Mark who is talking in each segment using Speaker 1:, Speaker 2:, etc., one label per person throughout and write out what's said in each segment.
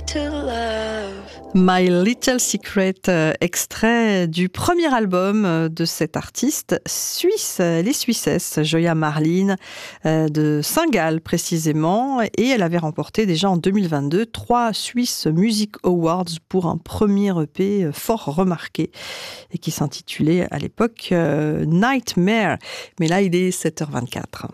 Speaker 1: My Little Secret, extrait du premier album de cette artiste suisse, les Suissesses, Joya Marlin, de Saint-Gall précisément, et elle avait remporté déjà en 2022 3 Swiss Music Awards pour un premier EP fort remarqué et qui s'intitulait à l'époque Nightmare. Mais là, il est 7h24.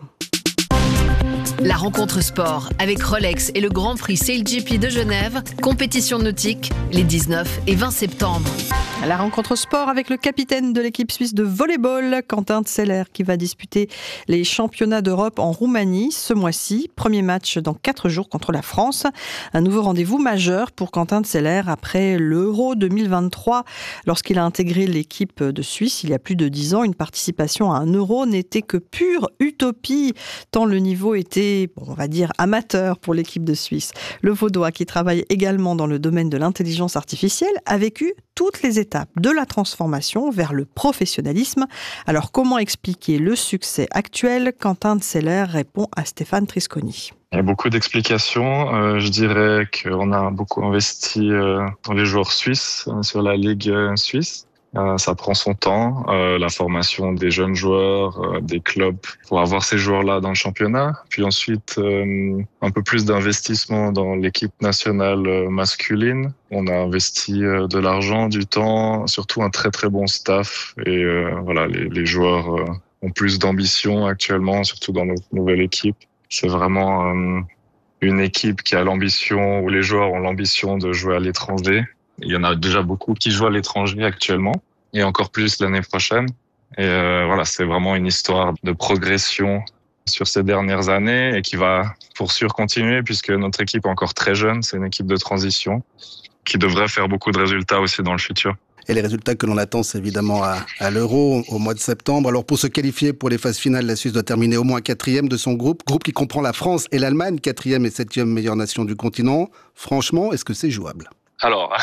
Speaker 2: La rencontre sport avec Rolex et le Grand Prix SailGP de Genève, compétition nautique, les 19 et 20 septembre.
Speaker 1: La rencontre sport avec le capitaine de l'équipe suisse de volleyball, Quentin Zeller, qui va disputer les championnats d'Europe en Roumanie ce mois-ci. Premier match dans 4 jours contre la France. Un nouveau rendez-vous majeur pour Quentin Zeller après l'Euro 2023. Lorsqu'il a intégré l'équipe de Suisse il y a plus de 10 ans, une participation à un Euro n'était que pure utopie, tant le niveau était, on va dire, amateur pour l'équipe de Suisse. Le Vaudois, qui travaille également dans le domaine de l'intelligence artificielle, a vécu toutes les étapes de la transformation vers le professionnalisme. Alors, comment expliquer le succès actuel? Quentin Zeller répond à Stéphane Trisconi.
Speaker 3: Il y a beaucoup d'explications. Je dirais qu'on a beaucoup investi dans les joueurs suisses, sur la Ligue suisse. Ça prend son temps, la formation des jeunes joueurs, des clubs pour avoir ces joueurs-là dans le championnat. Puis ensuite, un peu plus d'investissement dans l'équipe nationale masculine. On a investi de l'argent, du temps, surtout un très très bon staff. Et voilà, les joueurs ont plus d'ambition actuellement, surtout dans notre nouvelle équipe. C'est vraiment une équipe qui a l'ambition, où les joueurs ont l'ambition de jouer à l'étranger. Il y en a déjà beaucoup qui jouent à l'étranger actuellement, et encore plus l'année prochaine. Et voilà, c'est vraiment une histoire de progression sur ces dernières années et qui va pour sûr continuer puisque notre équipe est encore très jeune. C'est une équipe de transition qui devrait faire beaucoup de résultats aussi dans le futur.
Speaker 4: Et les résultats que l'on attend, c'est évidemment à l'Euro au mois de septembre. Alors pour se qualifier pour les phases finales, la Suisse doit terminer au moins 4e de son groupe qui comprend la France et l'Allemagne, 4e et 7e meilleures nations du continent. Franchement, est-ce que c'est jouable?
Speaker 3: Alors,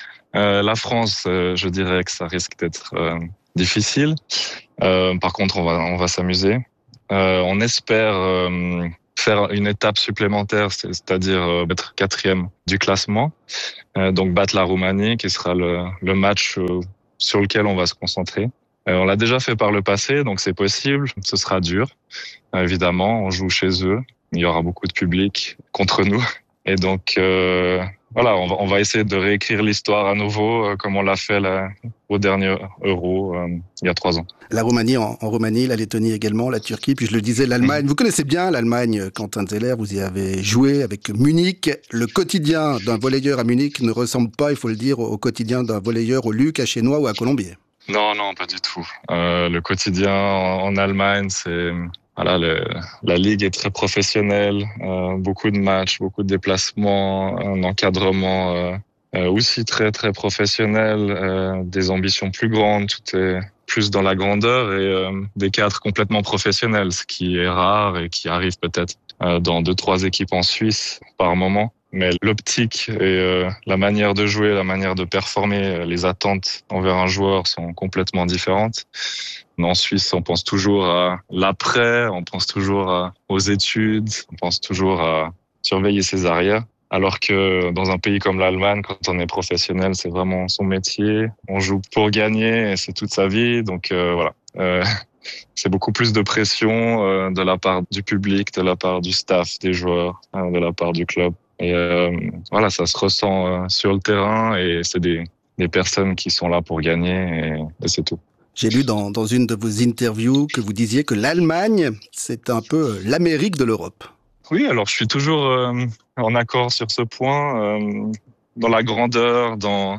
Speaker 3: la France, je dirais que ça risque d'être difficile. Par contre, on va s'amuser. On espère faire une étape supplémentaire, c'est-à-dire être 4e du classement. Donc battre la Roumanie, qui sera le match sur lequel on va se concentrer. On l'a déjà fait par le passé, donc c'est possible. Ce sera dur, évidemment. On joue chez eux. Il y aura beaucoup de public contre nous. Et donc, voilà, on va essayer de réécrire l'histoire à nouveau, comme on l'a fait au dernier Euro, il y a 3 ans.
Speaker 4: La Roumanie en Roumanie, la Lettonie également, la Turquie, puis je le disais, l'Allemagne. Vous connaissez bien l'Allemagne, Quentin Zeller, vous y avez joué avec Munich. Le quotidien d'un volleyeur à Munich ne ressemble pas, il faut le dire, au quotidien d'un volleyeur au Luc, à Chénois ou à Colombier.
Speaker 3: Non, pas du tout. Le quotidien en Allemagne, c'est... Voilà, la ligue est très professionnelle, beaucoup de matchs, beaucoup de déplacements, un encadrement aussi très très professionnel, des ambitions plus grandes, tout est plus dans la grandeur et des cadres complètement professionnels, ce qui est rare et qui arrive peut-être dans 2-3 équipes en Suisse par moment. Mais l'optique et la manière de jouer, la manière de performer, les attentes envers un joueur sont complètement différentes. En Suisse, on pense toujours à l'après, on pense toujours aux études, on pense toujours à surveiller ses arrières. Alors que dans un pays comme l'Allemagne, quand on est professionnel, c'est vraiment son métier. On joue pour gagner et c'est toute sa vie. Donc voilà, c'est beaucoup plus de pression de la part du public, de la part du staff, des joueurs, de la part du club. Et voilà, ça se ressent sur le terrain et c'est des personnes qui sont là pour gagner et c'est tout.
Speaker 4: J'ai lu dans une de vos interviews que vous disiez que l'Allemagne, c'est un peu l'Amérique de l'Europe.
Speaker 3: Oui, alors je suis toujours en accord sur ce point. Dans la grandeur,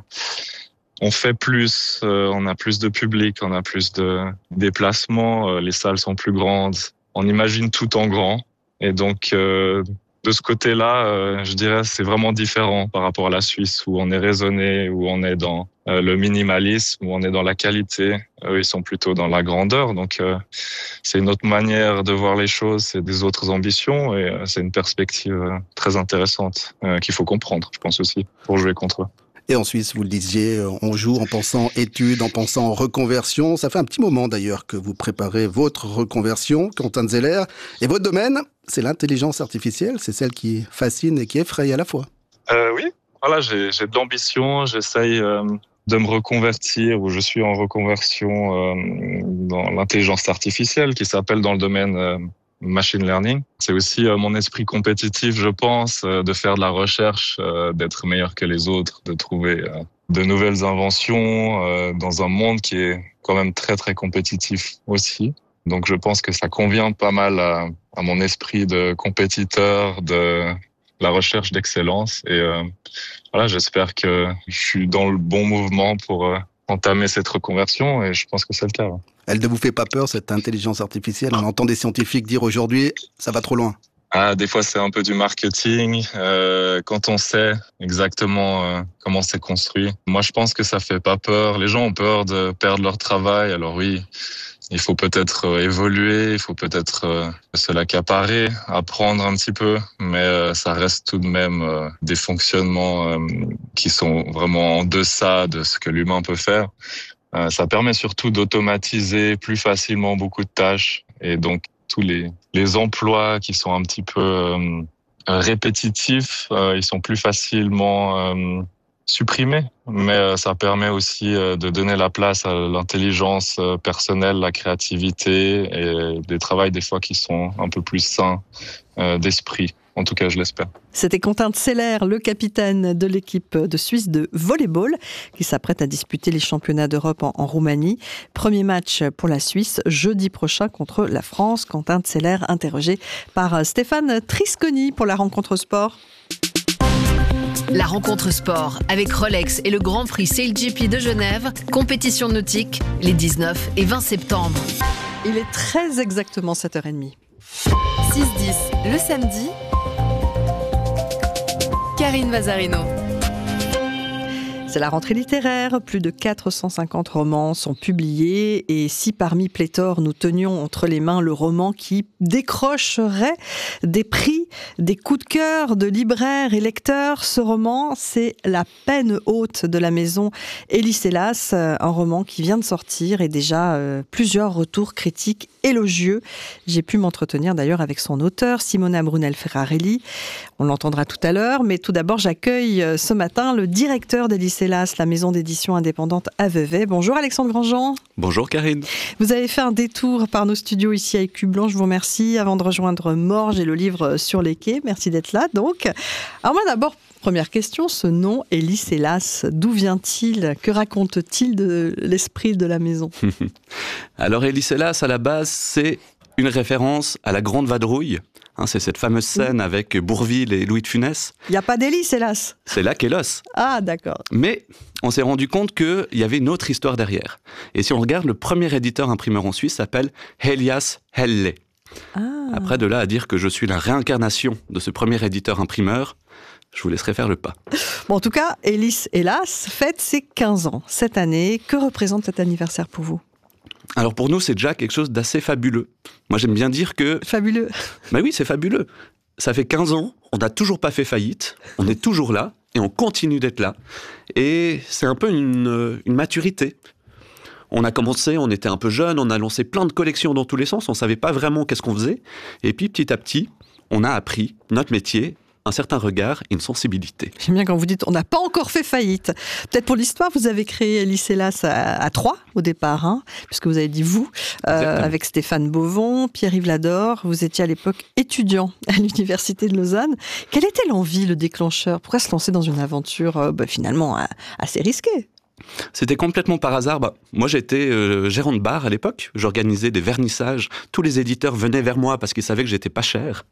Speaker 3: on fait plus, on a plus de public, on a plus de déplacements, les salles sont plus grandes. On imagine tout en grand. Et donc, de ce côté-là, je dirais c'est vraiment différent par rapport à la Suisse où on est raisonné, où on est dans le minimalisme, où on est dans la qualité. Eux, ils sont plutôt dans la grandeur. Donc, c'est une autre manière de voir les choses, c'est des autres ambitions et c'est une perspective très intéressante qu'il faut comprendre, je pense aussi, pour jouer contre eux.
Speaker 4: Et en Suisse, vous le disiez, on joue en pensant études, en pensant reconversion. Ça fait un petit moment d'ailleurs que vous préparez votre reconversion, Quentin Zeller. Et votre domaine, c'est l'intelligence artificielle, c'est celle qui fascine et qui effraie à la fois.
Speaker 3: Oui, voilà, j'ai de l'ambition, j'essaye de me reconvertir, ou je suis en reconversion dans l'intelligence artificielle qui s'appelle dans le domaine machine learning. C'est aussi mon esprit compétitif, je pense, de faire de la recherche, d'être meilleur que les autres, de trouver de nouvelles inventions dans un monde qui est quand même très très compétitif aussi. Donc je pense que ça convient pas mal à mon esprit de compétiteur, de la recherche d'excellence. Et voilà, j'espère que je suis dans le bon mouvement pour entamer cette reconversion, et je pense que c'est le cas. Ouais.
Speaker 4: Elle ne vous fait pas peur, cette intelligence artificielle? On entend des scientifiques dire aujourd'hui, ça va trop loin.
Speaker 3: Des fois, c'est un peu du marketing. Quand on sait exactement comment c'est construit, moi, je pense que ça fait pas peur. Les gens ont peur de perdre leur travail. Alors oui, il faut peut-être évoluer, il faut peut-être se l'accaparer, apprendre un petit peu, mais ça reste tout de même des fonctionnements qui sont vraiment en deçà de ce que l'humain peut faire. Ça permet surtout d'automatiser plus facilement beaucoup de tâches, et donc tous les emplois qui sont un petit peu répétitifs, ils sont plus facilement supprimés. Mais ça permet aussi de donner la place à l'intelligence personnelle, la créativité, et des travails des fois qui sont un peu plus sains d'esprit. En tout cas, je l'espère.
Speaker 1: C'était Quentin Zeller, le capitaine de l'équipe de Suisse de volleyball, qui s'apprête à disputer les championnats d'Europe en Roumanie. Premier match pour la Suisse, jeudi prochain contre la France. Quentin Zeller, interrogé par Stéphane Trisconi pour la rencontre sport.
Speaker 2: La rencontre sport avec Rolex et le Grand Prix SailGP de Genève, compétition nautique, les 19 et 20 septembre.
Speaker 1: Il est très exactement 7h30.
Speaker 5: 6-10 le samedi. Karine Vazarino.
Speaker 1: C'est la rentrée littéraire, plus de 450 romans sont publiés, et si parmi pléthore nous tenions entre les mains le roman qui décrocherait des prix, des coups de cœur de libraires et lecteurs, ce roman, c'est La peine haute de la maison Elie Selas, un roman qui vient de sortir et déjà plusieurs retours critiques élogieux. J'ai pu m'entretenir d'ailleurs avec son auteur, Simona Brunel-Ferrarelli. On l'entendra tout à l'heure, mais tout d'abord j'accueille ce matin le directeur d'Elie Selas, la maison d'édition indépendante à Vevey. Bonjour Alexandre Grandjean.
Speaker 6: Bonjour Karine.
Speaker 1: Vous avez fait un détour par nos studios ici à Écublanc, je vous remercie, avant de rejoindre Morges et le livre Sur les quais. Merci d'être là donc. Alors moi d'abord, première question, ce nom Elie Selas, d'où vient-il? Que raconte-t-il de l'esprit de la maison?
Speaker 6: Alors Elie Selas, à la base, c'est une référence à la Grande Vadrouille. C'est cette fameuse scène avec Bourvil et Louis de Funès.
Speaker 1: Il n'y a pas d'Elie Selas.
Speaker 6: C'est là qu'est l'os.
Speaker 1: Ah, d'accord.
Speaker 6: Mais on s'est rendu compte qu'il y avait une autre histoire derrière. Et si on regarde, le premier éditeur imprimeur en Suisse s'appelle Elias Helle. Ah. Après, de là à dire que je suis la réincarnation de ce premier éditeur imprimeur, je vous laisserai faire le pas.
Speaker 1: Bon, en tout cas, Elie Selas fête ses 15 ans cette année. Que représente cet anniversaire pour vous?
Speaker 6: Alors pour nous, c'est déjà quelque chose d'assez fabuleux. Moi, j'aime bien dire que...
Speaker 1: Fabuleux.
Speaker 6: Ben oui, c'est fabuleux. Ça fait 15 ans, on n'a toujours pas fait faillite, on est toujours là, et on continue d'être là. Et c'est un peu une maturité. On a commencé, on était un peu jeunes, on a lancé plein de collections dans tous les sens, on ne savait pas vraiment qu'est-ce qu'on faisait. Et puis petit à petit, on a appris notre métier, un certain regard et une sensibilité.
Speaker 1: J'aime bien quand vous dites on n'a pas encore fait faillite. Peut-être pour l'histoire, vous avez créé Elie Selas à Troyes au départ, puisque vous avez dit vous, avec Stéphane Beauvon, Pierre-Yves Lador. Vous étiez à l'époque étudiant à l'Université de Lausanne. Quelle était l'envie, le déclencheur? Pourquoi se lancer dans une aventure finalement assez risquée?
Speaker 6: C'était complètement par hasard. Moi, j'étais gérant de bar à l'époque. J'organisais des vernissages. Tous les éditeurs venaient vers moi parce qu'ils savaient que j'étais pas cher.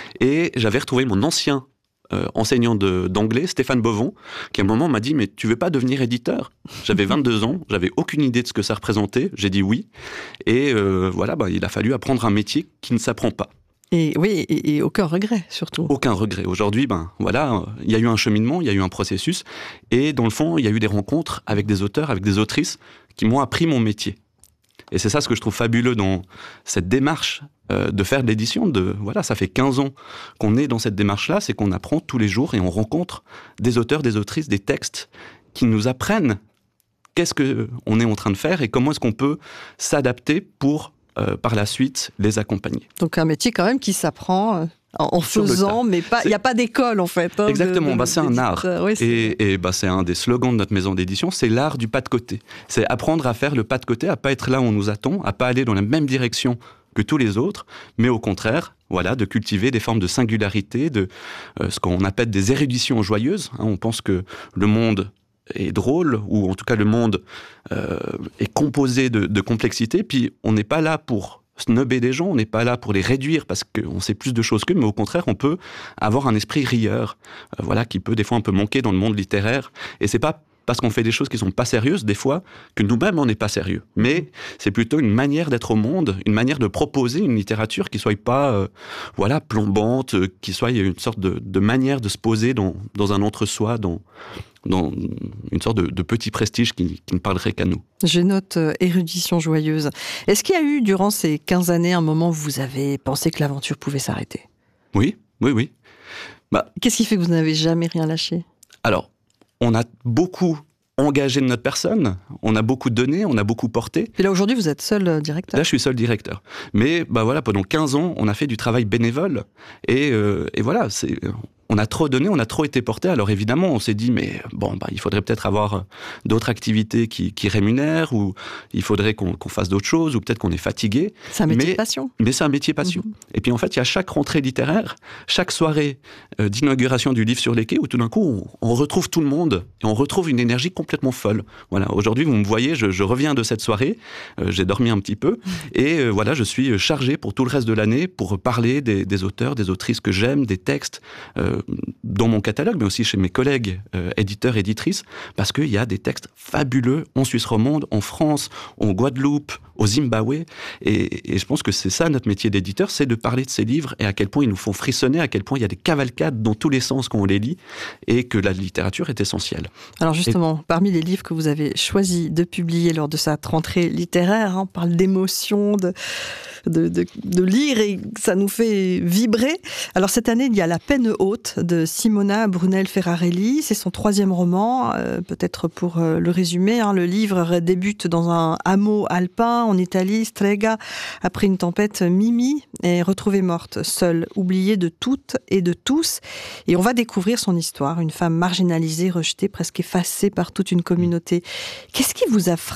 Speaker 6: Et j'avais retrouvé mon ancien enseignant d'anglais, Stéphane Beauvon, qui à un moment m'a dit « Mais tu veux pas devenir éditeur ?» J'avais 22 ans, j'avais aucune idée de ce que ça représentait. J'ai dit oui. Et voilà, il a fallu apprendre un métier qui ne s'apprend pas.
Speaker 1: Et oui, et aucun regret, surtout.
Speaker 6: Aucun regret. Aujourd'hui, voilà, il y a eu un cheminement, il y a eu un processus, et dans le fond, il y a eu des rencontres avec des auteurs, avec des autrices, qui m'ont appris mon métier. Et c'est ça ce que je trouve fabuleux dans cette démarche de faire de l'édition. Voilà, ça fait 15 ans qu'on est dans cette démarche-là, c'est qu'on apprend tous les jours et on rencontre des auteurs, des autrices, des textes qui nous apprennent qu'est-ce qu'on est en train de faire et comment est-ce qu'on peut s'adapter pour par la suite les accompagner.
Speaker 1: Donc un métier quand même qui s'apprend En faisant, mais il n'y a pas d'école en fait.
Speaker 6: Exactement, c'est un art.
Speaker 1: Oui,
Speaker 6: et c'est un des slogans de notre maison d'édition, c'est l'art du pas de côté. C'est apprendre à faire le pas de côté, à pas être là où on nous attend, à pas aller dans la même direction que tous les autres, mais au contraire, de cultiver des formes de singularité, de ce qu'on appelle des éruditions joyeuses. On pense que le monde est drôle, ou en tout cas le monde est composé de complexité, puis on n'est pas là pour snobber des gens, on n'est pas là pour les réduire parce qu'on sait plus de choses qu'eux, mais au contraire, on peut avoir un esprit rieur, qui peut des fois un peu manquer dans le monde littéraire. Et c'est pas parce qu'on fait des choses qui sont pas sérieuses, des fois, que nous-mêmes, on n'est pas sérieux. Mais c'est plutôt une manière d'être au monde, une manière de proposer une littérature qui soit pas, plombante, qui soit une sorte de manière de se poser dans un entre-soi, dans une sorte de petit prestige qui ne parlerait qu'à nous.
Speaker 1: Je note érudition joyeuse. Est-ce qu'il y a eu, durant ces 15 années, un moment où vous avez pensé que l'aventure pouvait s'arrêter ?
Speaker 6: Oui.
Speaker 1: Qu'est-ce qui fait que vous n'avez jamais rien lâché ?
Speaker 6: Alors, on a beaucoup engagé de notre personne, on a beaucoup donné, on a beaucoup porté.
Speaker 1: Et là, aujourd'hui, vous êtes seul directeur ?
Speaker 6: Là, je suis seul directeur. Mais pendant 15 ans, on a fait du travail bénévole. Et voilà, on a trop donné, on a trop été porté. Alors évidemment, on s'est dit, mais il faudrait peut-être avoir d'autres activités qui rémunèrent, ou il faudrait qu'on fasse d'autres choses, ou peut-être qu'on est fatigué.
Speaker 1: C'est un métier de passion.
Speaker 6: Mais c'est un métier passion. Et puis en fait, il y a chaque rentrée littéraire, chaque soirée d'inauguration du livre sur les quais, où tout d'un coup, on retrouve tout le monde, et on retrouve une énergie complètement folle. Voilà, aujourd'hui, vous me voyez, je reviens de cette soirée, j'ai dormi un petit peu, et je suis chargé pour tout le reste de l'année pour parler des auteurs, des autrices que j'aime, des textes, dans mon catalogue, mais aussi chez mes collègues éditeurs, éditrices, parce qu'il y a des textes fabuleux en Suisse romande, en France, en Guadeloupe, au Zimbabwe, et je pense que c'est ça notre métier d'éditeur, c'est de parler de ces livres et à quel point ils nous font frissonner, à quel point il y a des cavalcades dans tous les sens quand on les lit, et que la littérature est essentielle.
Speaker 1: Alors justement, parmi les livres que vous avez choisi de publier lors de cette rentrée littéraire, on parle d'émotion, de lire, et ça nous fait vibrer. Alors cette année, il y a La peine haute de Simona Brunel-Ferrarelli. C'est son 3e roman. Peut-être pour le résumer, le livre débute dans un hameau alpin en Italie, Strega. Après une tempête, Mimi est retrouvée morte, seule, oubliée de toutes et de tous. Et on va découvrir son histoire. Une femme marginalisée, rejetée, presque effacée par toute une communauté. Qu'est-ce qui vous a frappé